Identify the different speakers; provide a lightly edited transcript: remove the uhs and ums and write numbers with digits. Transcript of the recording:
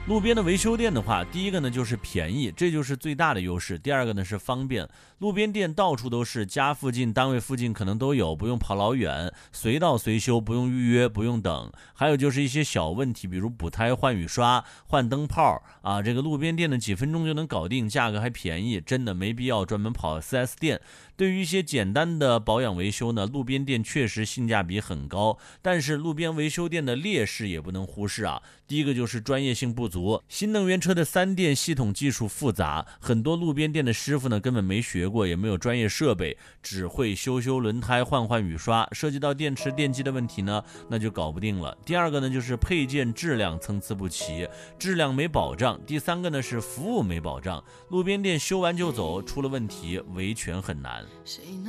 Speaker 1: 路边的维修店的话，第一个呢就是便宜，这就是最大的优势。第二个呢是方便，路边店到处都是，家附近、单位附近可能都有，不用跑老远，随到随修，不用预约，不用等。还有就是一些小问题，比如补胎、换雨刷、换灯泡啊，这个路边店的几分钟就能搞定，价格还便宜，真的没必要专门跑 4S 店。对于一些简单的保养维修呢，路边店确实性价比很高，但是路边维修店的劣势也不能忽视啊。第一个就是专业性不足，新能源车的3电系统技术复杂，很多路边店的师傅呢根本没学过，也没有专业设备，只会修轮胎、换雨刷，涉及到电池、电机的问题呢，那就搞不定了。第二个呢就是配件质量参差不齐，质量没保障。第三个呢是服务没保障，路边店修完就走，出了问题维权很难。